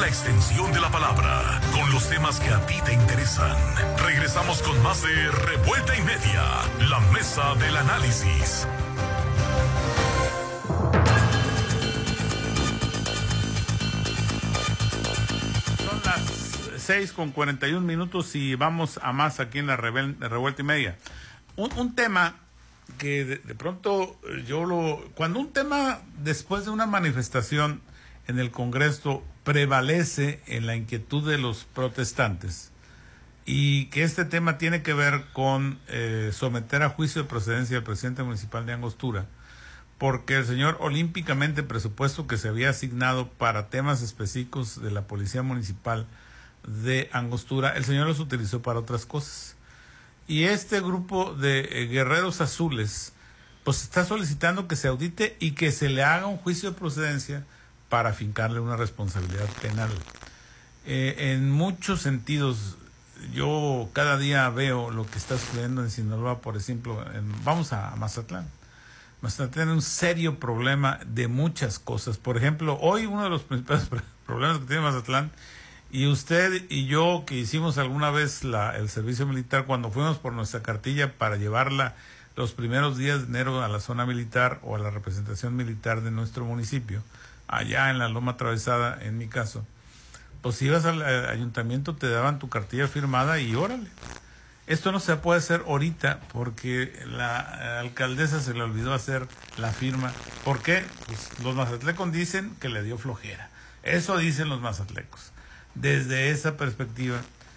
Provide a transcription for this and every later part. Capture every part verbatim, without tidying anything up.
la extensión de la palabra, con los temas que a ti te interesan. Regresamos con más de Revuelta y Media, la mesa del análisis. Son las seis con cuarenta y un minutos y vamos a más aquí en la Rebel, Revuelta y Media. Un, un tema que de, de pronto yo lo... Cuando un tema después de una manifestación en el Congreso prevalece en la inquietud de los protestantes y que este tema tiene que ver con eh, someter a juicio de procedencia al presidente municipal de Angostura, porque el señor olímpicamente presupuesto que se había asignado para temas específicos de la Policía Municipal de Angostura, el señor los utilizó para otras cosas. Y este grupo de eh, guerreros azules pues está solicitando que se audite y que se le haga un juicio de procedencia para afincarle una responsabilidad penal. Eh, en muchos sentidos, yo cada día veo lo que está sucediendo en Sinaloa, por ejemplo, en, vamos a, a Mazatlán. Mazatlán tiene un serio problema de muchas cosas. Por ejemplo, hoy uno de los principales problemas que tiene Mazatlán, y usted y yo que hicimos alguna vez la, el servicio militar, cuando fuimos por nuestra cartilla para llevarla los primeros días de enero a la zona militar o a la representación militar de nuestro municipio, allá en la Loma Atravesada, en mi caso, pues ibas al ayuntamiento, te daban tu cartilla firmada y órale. Esto no se puede hacer ahorita porque la alcaldesa se le olvidó hacer la firma. ¿Por qué? Pues los mazatlecos dicen que le dio flojera. Eso dicen los mazatlecos. Desde esa perspectiva,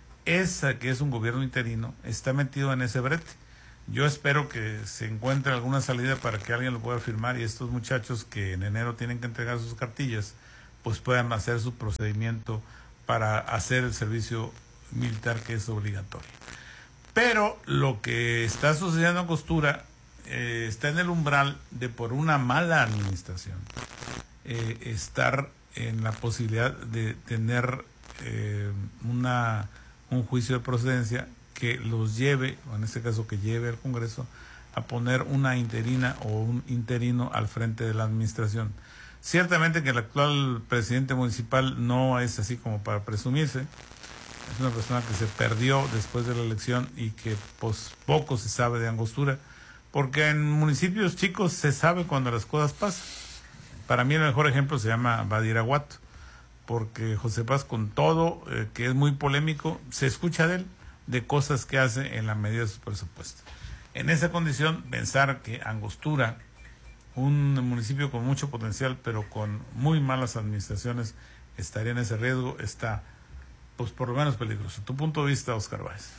esa que es un gobierno interino está metido en ese brete. Yo espero que se encuentre alguna salida para que alguien lo pueda firmar y estos muchachos que en enero tienen que entregar sus cartillas, pues puedan hacer su procedimiento para hacer el servicio militar que es obligatorio. Pero lo que está sucediendo en Angostura eh, está en el umbral de, por una mala administración, eh, estar en la posibilidad de tener eh, una un juicio de procedencia que los lleve, o en este caso que lleve al Congreso, a poner una interina o un interino al frente de la administración. Ciertamente que el actual presidente municipal no es así como para presumirse, es una persona que se perdió después de la elección y que pues poco se sabe de Angostura, porque en municipios chicos se sabe cuando las cosas pasan. Para mí el mejor ejemplo se llama Badiraguato, porque José Paz, con todo, eh, que es muy polémico, se escucha de él, de cosas que hace en la medida de su presupuesto. En esa condición, pensar que Angostura, un municipio con mucho potencial, pero con muy malas administraciones, estaría en ese riesgo, está, pues, por lo menos peligroso. ¿Tu punto de vista, Oscar Báez?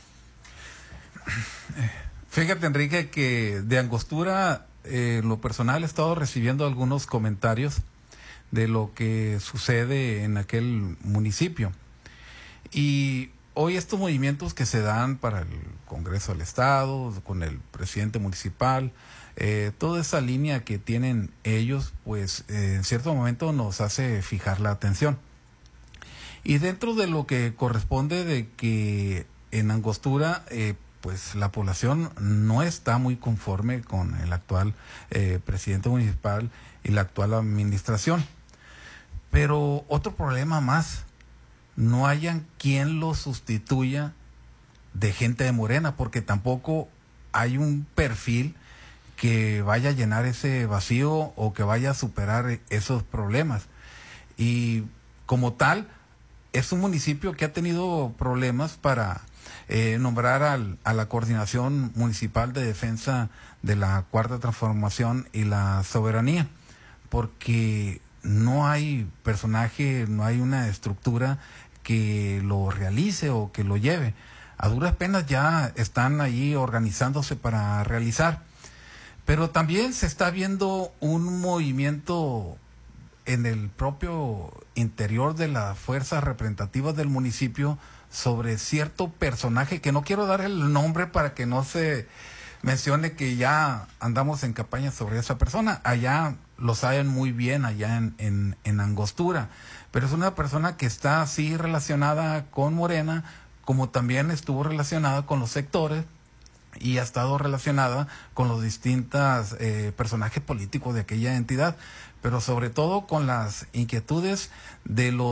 Fíjate, Enrique, que de Angostura, eh, en lo personal, he estado recibiendo algunos comentarios de lo que sucede en aquel municipio. Y hoy estos movimientos que se dan para el Congreso del Estado, con el presidente municipal, eh, toda esa línea que tienen ellos, pues eh, en cierto momento nos hace fijar la atención. Y dentro de lo que corresponde de que en Angostura, eh, pues la población no está muy conforme con el actual eh, presidente municipal y la actual administración. Pero otro problema más, no hayan quien lo sustituya de gente de Morena, porque tampoco hay un perfil que vaya a llenar ese vacío o que vaya a superar esos problemas. Y como tal, es un municipio que ha tenido problemas para eh, nombrar al, a la Coordinación Municipal de Defensa de la Cuarta Transformación y la Soberanía, porque no hay personaje, no hay una estructura que lo realice o que lo lleve. A duras penas ya están ahí organizándose para realizar. Pero también se está viendo un movimiento en el propio interior de las fuerzas representativas del municipio sobre cierto personaje, que no quiero dar el nombre para que no se mencione que ya andamos en campaña sobre esa persona. Allá lo saben muy bien, allá en, en, en Angostura, pero es una persona que está así relacionada con Morena, como también estuvo relacionada con los sectores y ha estado relacionada con los distintos eh, personajes políticos de aquella entidad, pero sobre todo con las inquietudes de los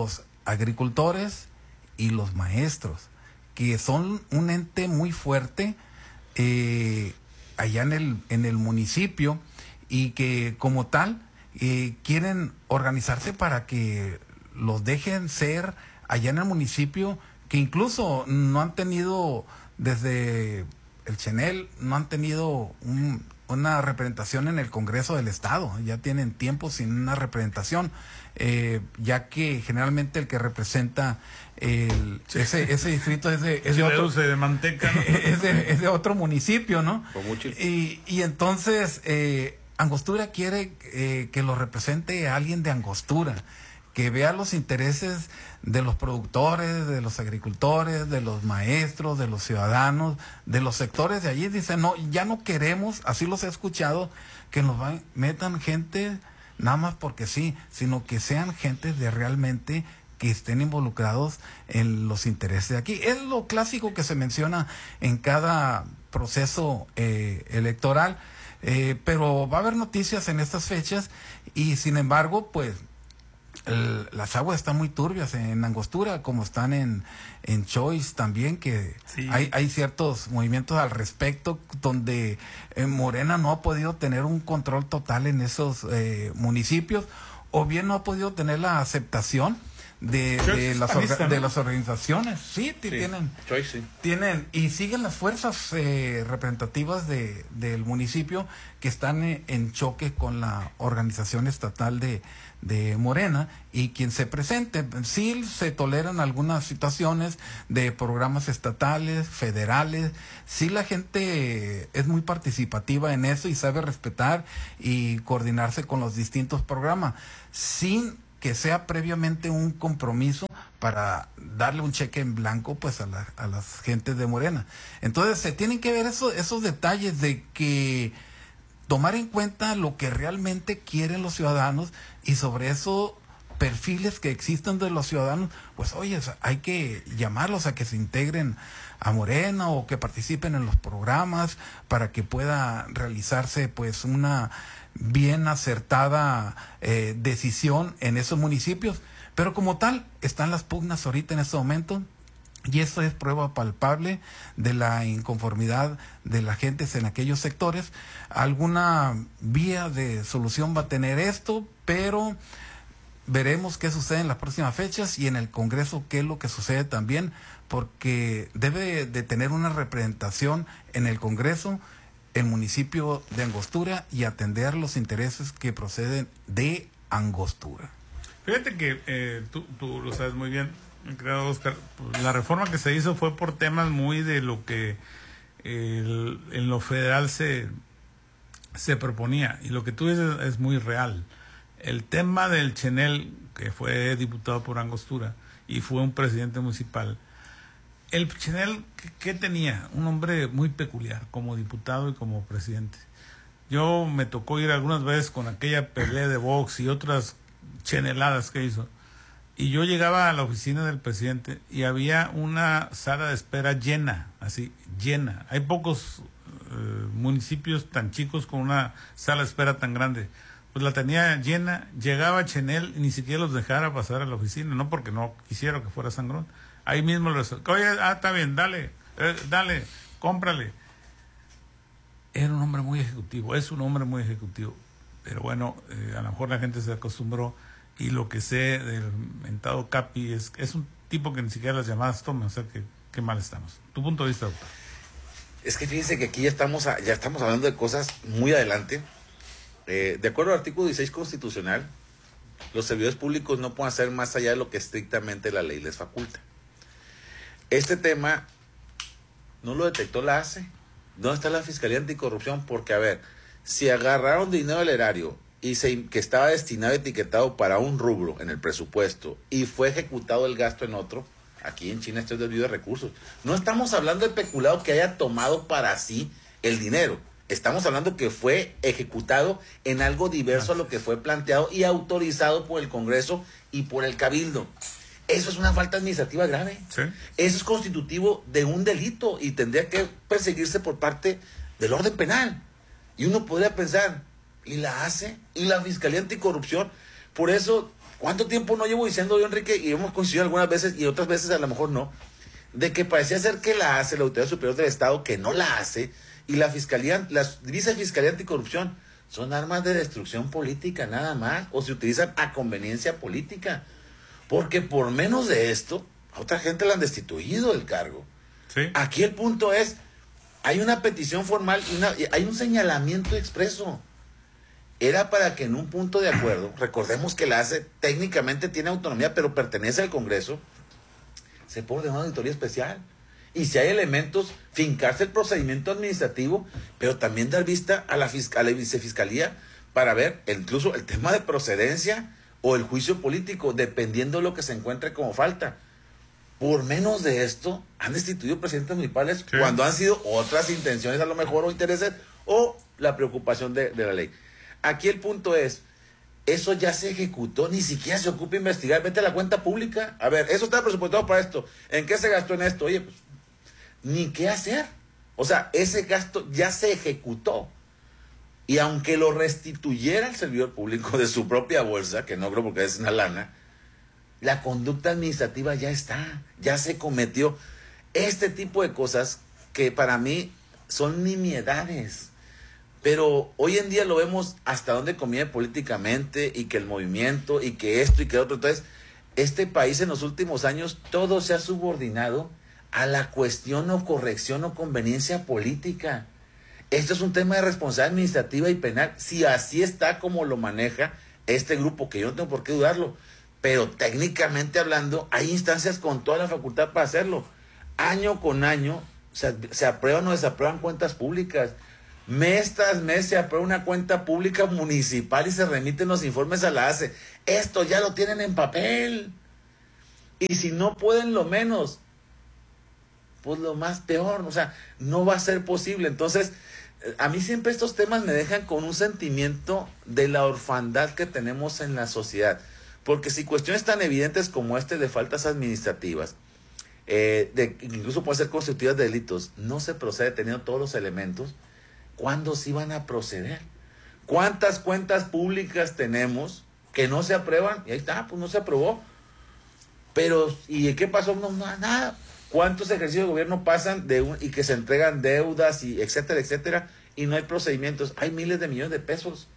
agricultores y los maestros, que son un ente muy fuerte eh, allá en el, en el municipio, y que como tal eh, quieren organizarse para que los dejen ser allá en el municipio, que incluso no han tenido desde el Chenel, no han tenido un, una representación en el Congreso del Estado, ya tienen tiempo sin una representación, eh, ya que generalmente el que representa el, sí. ese, ese distrito es de, es de otro, de manteca, ¿no? es, de, es de otro municipio, ¿no? Mucho. Y, y entonces eh, Angostura quiere eh, que lo represente alguien de Angostura, que vea los intereses de los productores, de los agricultores, de los maestros, de los ciudadanos, de los sectores de allí. Dice, no, ya no queremos, así los he escuchado, que nos van, metan gente nada más porque sí, sino que sean gente de realmente que estén involucrados en los intereses de aquí. Es lo clásico que se menciona en cada proceso eh, electoral, eh, pero va a haber noticias en estas fechas y sin embargo, pues, El, las aguas están muy turbias en Angostura, como están en, en Choice también, que sí. hay, hay ciertos movimientos al respecto, donde eh, Morena no ha podido tener un control total en esos eh, municipios, o bien no ha podido tener la aceptación de, de, las, orga, ¿no? de las organizaciones. Sí, sí. tienen Choice, sí. tienen y siguen las fuerzas eh, representativas de, del municipio que están eh, en choque con la organización estatal de de Morena, y quien se presente. Sí se toleran algunas situaciones de programas estatales, federales, sí la gente es muy participativa en eso y sabe respetar y coordinarse con los distintos programas, sin que sea previamente un compromiso para darle un cheque en blanco pues a, la, a las gentes de Morena. Entonces se tienen que ver eso, esos detalles de que tomar en cuenta lo que realmente quieren los ciudadanos, y sobre eso perfiles que existen de los ciudadanos, pues oye, hay que llamarlos a que se integren a Morena o que participen en los programas para que pueda realizarse pues una bien acertada eh, decisión en esos municipios. Pero como tal, están las pugnas ahorita en este momento, y eso es prueba palpable de la inconformidad de la gente en aquellos sectores. Alguna vía de solución va a tener esto, pero veremos qué sucede en las próximas fechas y en el Congreso qué es lo que sucede también, porque debe de tener una representación en el Congreso el municipio de Angostura y atender los intereses que proceden de Angostura. Fíjate que eh, tú, tú lo sabes muy bien, creo, Oscar, la reforma que se hizo fue por temas muy de lo que el, en lo federal se, se proponía, y lo que tú dices es muy real. El tema del Chenel, que fue diputado por Angostura y fue un presidente municipal, el Chenel, ¿qué, qué tenía? Un hombre muy peculiar como diputado y como presidente. Yo me tocó ir algunas veces con aquella pelea de box y otras cheneladas que hizo, y yo llegaba a la oficina del presidente y había una sala de espera llena, así, llena. Hay pocos eh, municipios tan chicos con una sala de espera tan grande. Pues la tenía llena, llegaba Chenel y ni siquiera los dejara pasar a la oficina, no porque no quisiera que fuera sangrón. Ahí mismo les, oye, ah, está bien, dale, eh, dale, cómprale. Era un hombre muy ejecutivo, es un hombre muy ejecutivo, pero bueno, eh, a lo mejor la gente se acostumbró. Y lo que sé del mentado Capi es es un tipo que ni siquiera las llamadas toma, o sea que qué mal estamos. Tu punto de vista, doctor. Es que fíjense que aquí ya estamos a, ya estamos hablando de cosas muy adelante. Eh, de acuerdo al artículo dieciséis constitucional, los servidores públicos no pueden hacer más allá de lo que estrictamente la ley les faculta. Este tema no lo detectó la A C E. ¿Dónde está la Fiscalía Anticorrupción? Porque, a ver, si agarraron dinero del erario y se, que estaba destinado, etiquetado para un rubro en el presupuesto, y fue ejecutado el gasto en otro, aquí en China esto es desvío de recursos. No estamos hablando de peculado que haya tomado para sí el dinero. Estamos hablando que fue ejecutado en algo diverso a lo que fue planteado y autorizado por el Congreso y por el Cabildo. Eso es una falta administrativa grave. ¿Sí? Eso es constitutivo de un delito y tendría que perseguirse por parte del orden penal. Y uno podría pensar, y la hace, y la Fiscalía Anticorrupción. Por eso ¿Cuánto tiempo no llevo diciendo yo, Enrique, y hemos coincidido algunas veces y otras veces a lo mejor no, de que parecía ser que la hace la Autoridad Superior del Estado, que no la hace, y la Fiscalía, la Vicefiscalía Anticorrupción, son armas de destrucción política nada más, o se utilizan a conveniencia política, porque por menos de esto, a otra gente la han destituido del cargo. Sí. Aquí el punto es, hay una petición formal, y una, hay un señalamiento expreso. Era para que en un punto de acuerdo, recordemos que la ACE técnicamente tiene autonomía, pero pertenece al Congreso, se puede ordenar una auditoría especial. Y si hay elementos, fincarse el procedimiento administrativo, pero también dar vista a la, fiscal, a la vicefiscalía para ver incluso el tema de procedencia o el juicio político, dependiendo de lo que se encuentre como falta. Por menos de esto, han destituido presidentes municipales, sí, cuando han sido otras intenciones a lo mejor o intereses o la preocupación de, de la ley. Aquí el punto es, eso ya se ejecutó, ni siquiera se ocupa investigar, vete a la cuenta pública, a ver, eso está presupuestado para esto, ¿en qué se gastó en esto? Oye, pues, ni qué hacer, o sea, ese gasto ya se ejecutó, y aunque lo restituyera el servidor público de su propia bolsa, que no creo porque es una lana, la conducta administrativa ya está, ya se cometió. Este tipo de cosas que para mí son nimiedades, pero hoy en día lo vemos hasta dónde conviene políticamente, y que el movimiento, y que esto, y que otro. Entonces, este país en los últimos años, todo se ha subordinado a la cuestión o corrección o conveniencia política. Esto es un tema de responsabilidad administrativa y penal, si así está como lo maneja este grupo, que yo no tengo por qué dudarlo, pero técnicamente hablando, hay instancias con toda la facultad para hacerlo. Año con año, se, se aprueban o desaprueban cuentas públicas. Mes tras mes se aprueba una cuenta pública municipal y se remiten los informes a la ACE. Esto ya lo tienen en papel. Y si no pueden lo menos, pues lo más peor. O sea, no va a ser posible. Entonces, a mí siempre estos temas me dejan con un sentimiento de la orfandad que tenemos en la sociedad. Porque si cuestiones tan evidentes como este de faltas administrativas, eh, de, incluso pueden ser constitutivas de delitos, no se procede teniendo todos los elementos, ¿cuándo sí van a proceder? ¿Cuántas cuentas públicas tenemos que no se aprueban? Y ahí está, pues no se aprobó. Pero, ¿y qué pasó? No, no, nada. ¿Cuántos ejercicios de gobierno pasan de un, y que se entregan deudas, y etcétera, etcétera, y no hay procedimientos? Hay miles de millones de pesos.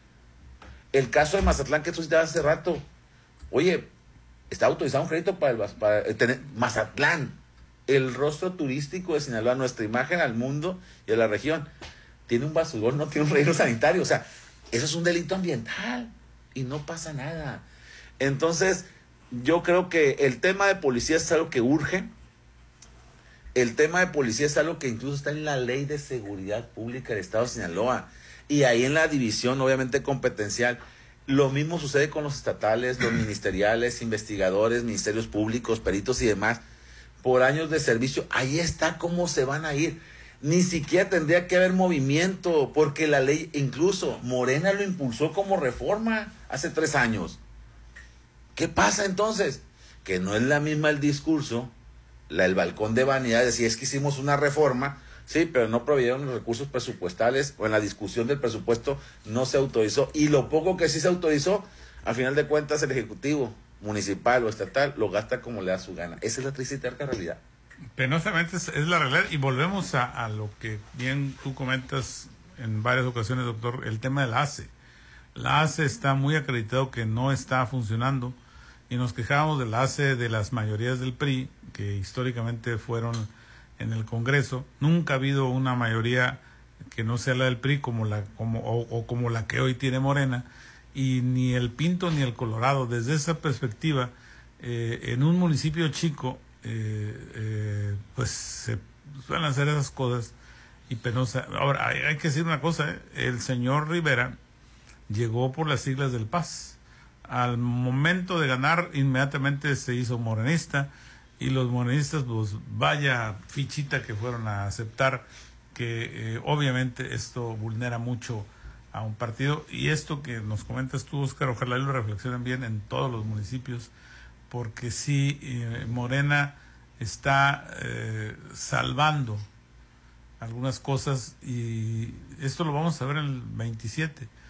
El caso de Mazatlán que tú citabas hace rato. Oye, está autorizado un crédito para, el, para tener Mazatlán, el rostro turístico de Sinaloa, nuestra imagen al mundo y a la región. Tiene un basurón, no tiene un relleno sanitario. O sea, eso es un delito ambiental y no pasa nada. Entonces, yo creo que el tema de policía es algo que urge. El tema de policía es algo que incluso está en la Ley de Seguridad Pública del Estado de Sinaloa. Y ahí en la división, obviamente, competencial. Lo mismo sucede con los estatales, los ministeriales, investigadores, ministerios públicos, peritos y demás. Por años de servicio, ahí está cómo se van a ir. Ni siquiera tendría que haber movimiento, porque la ley, incluso Morena lo impulsó como reforma hace tres años. ¿Qué pasa entonces? Que no es la misma el discurso, la, el balcón de vanidad, de decir, es que hicimos una reforma, sí, pero no proveyeron los recursos presupuestales, o en la discusión del presupuesto no se autorizó, y lo poco que sí se autorizó, al final de cuentas el Ejecutivo municipal o estatal lo gasta como le da su gana. Esa es la triste y terca realidad. Penosamente es, es la realidad, y volvemos a, a lo que bien tú comentas en varias ocasiones, doctor, el tema de la ACE. La ACE está muy acreditado que no está funcionando, y nos quejábamos de la ACE de las mayorías del P R I, que históricamente fueron en el Congreso. Nunca ha habido una mayoría que no sea la del P R I como la, como, o, o como la que hoy tiene Morena, y ni el Pinto ni el Colorado. Desde esa perspectiva, eh, en un municipio chico, Eh, eh, pues se suelen hacer esas cosas y penosa. Ahora, hay, hay que decir una cosa, ¿eh? El señor Rivera llegó por las siglas del P A S. Al momento de ganar, inmediatamente se hizo morenista, y los morenistas, pues vaya fichita que fueron a aceptar que eh, obviamente esto vulnera mucho a un partido. Y esto que nos comentas tú, Oscar, ojalá lo reflexionen bien en todos los municipios, porque sí, eh, Morena está eh, salvando algunas cosas, y esto lo vamos a ver en el veintisiete.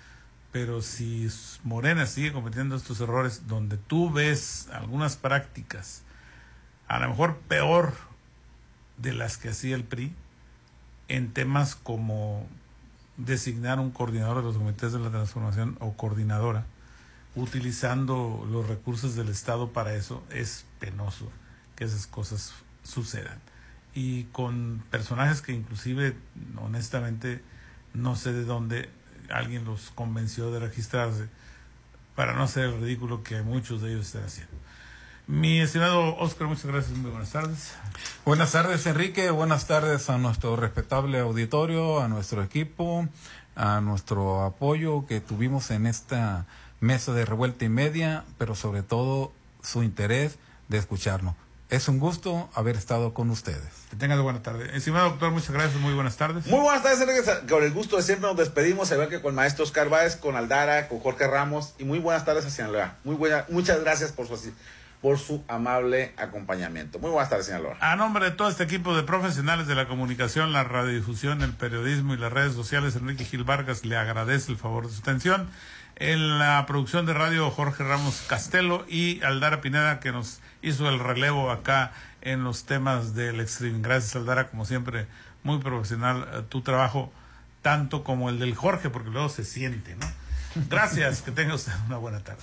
pero si Morena sigue cometiendo estos errores donde tú ves algunas prácticas, a lo mejor peor de las que hacía el P R I, en temas como designar un coordinador de los comités de la transformación o coordinadora, utilizando los recursos del Estado para eso, es penoso que esas cosas sucedan. Y con personajes que inclusive, honestamente, no sé de dónde alguien los convenció de registrarse para no hacer el ridículo que muchos de ellos están haciendo. Mi estimado Oscar, muchas gracias, muy buenas tardes. Buenas tardes, Enrique, buenas tardes a nuestro respetable auditorio, a nuestro equipo, a nuestro apoyo que tuvimos en esta mesa de revuelta y media, pero sobre todo su interés de escucharnos. Es un gusto haber estado con ustedes. Que tengas buena tarde. Estimado doctor, muchas gracias, muy buenas tardes. Muy buenas tardes, Enrique. Con el gusto de siempre nos despedimos, igual que con el maestro Oscar Báez, con Aldara, con Jorge Ramos, y muy buenas tardes a Sinaloa. Muy buena, muchas gracias por su, por su amable acompañamiento. Muy buenas tardes, Sinaloa. A nombre de todo este equipo de profesionales de la comunicación, la radiodifusión, el periodismo y las redes sociales, Enrique Gil Vargas le agradece el favor de su atención. En la producción de radio, Jorge Ramos Castelo y Aldara Pineda, que nos hizo el relevo acá en los temas del streaming. Gracias, Aldara, como siempre, muy profesional eh, tu trabajo, tanto como el del Jorge, porque luego se siente, ¿no? Gracias, que tenga usted una buena tarde.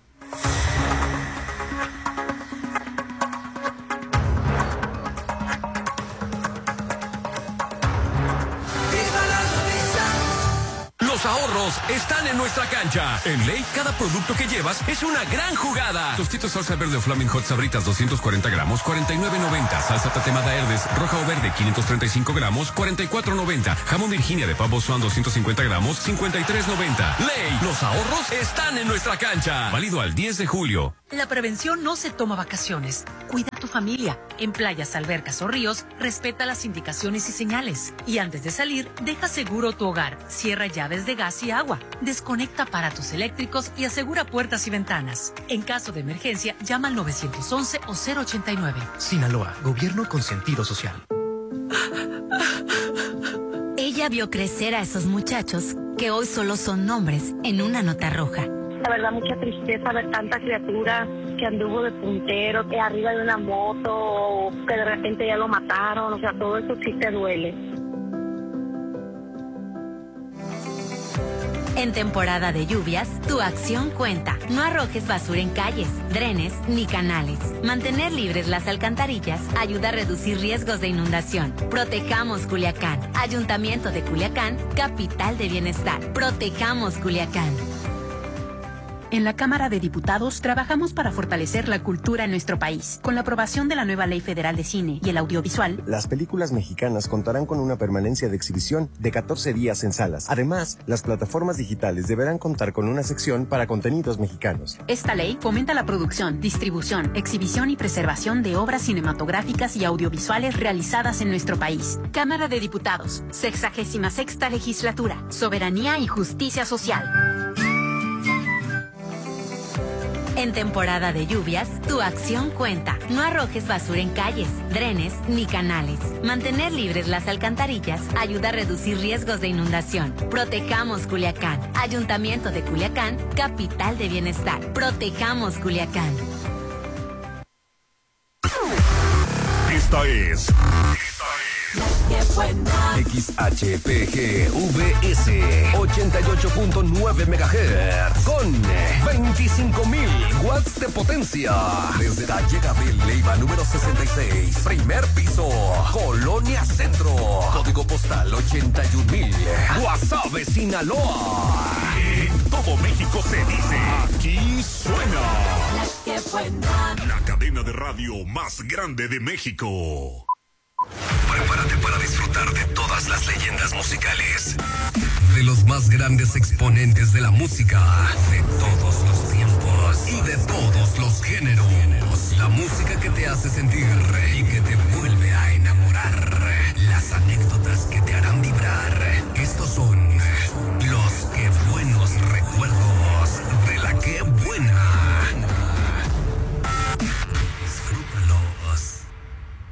Los ahorros están en nuestra cancha. En Ley, cada producto que llevas es una gran jugada. Tostitos salsa verde o Flaming Hot Sabritas doscientos cuarenta gramos, cuarenta y nueve noventa. Salsa tatemada Herdes, roja o verde, quinientos treinta y cinco gramos, cuarenta y cuatro noventa. Jamón Virginia de pavo Swan doscientos cincuenta gramos, cincuenta y tres noventa. Ley, los ahorros están en nuestra cancha. Válido al diez de julio. La prevención no se toma vacaciones. Cuida a tu familia. En playas, albercas o ríos, respeta las indicaciones y señales. Y antes de salir, deja seguro tu hogar. Cierra llaves de gas y agua. Desconecta aparatos eléctricos y asegura puertas y ventanas. En caso de emergencia, llama al nueve once o cero ochenta y nueve. Sinaloa, gobierno con sentido social. Ella vio crecer a esos muchachos que hoy solo son nombres en una nota roja. La verdad, mucha tristeza ver tanta criatura que anduvo de puntero, que arriba de una moto, o que de repente ya lo mataron. O sea, todo eso sí te duele. En temporada de lluvias, tu acción cuenta. No arrojes basura en calles, drenes ni canales. Mantener libres las alcantarillas ayuda a reducir riesgos de inundación. Protejamos Culiacán. Ayuntamiento de Culiacán, capital de bienestar. Protejamos Culiacán. En la Cámara de Diputados trabajamos para fortalecer la cultura en nuestro país. Con la aprobación de la nueva Ley Federal de Cine y el Audiovisual, las películas mexicanas contarán con una permanencia de exhibición de catorce días en salas. Además, las plataformas digitales deberán contar con una sección para contenidos mexicanos. Esta ley fomenta la producción, distribución, exhibición y preservación de obras cinematográficas y audiovisuales realizadas en nuestro país. Cámara de Diputados, sexagésima sexta legislatura, soberanía y justicia social. En temporada de lluvias, tu acción cuenta. No arrojes basura en calles, drenes ni canales. Mantener libres las alcantarillas ayuda a reducir riesgos de inundación. Protejamos Culiacán. Ayuntamiento de Culiacán, capital de bienestar. Protejamos Culiacán. Esta es... X H P G V S ochenta y ocho punto nueve megahertz con veinticinco mil watts de potencia. Desde Calle Gabriel Leiva número sesenta y seis, primer piso, Colonia Centro. Código postal ochenta y un mil. Guasave, Sinaloa. En todo México se dice, aquí suena la cadena de radio más grande de México. Prepárate para disfrutar de todas las leyendas musicales, de los más grandes exponentes de la música, de todos los tiempos y de todos los géneros. La música que te hace sentir y que te vuelve a enamorar. Las anécdotas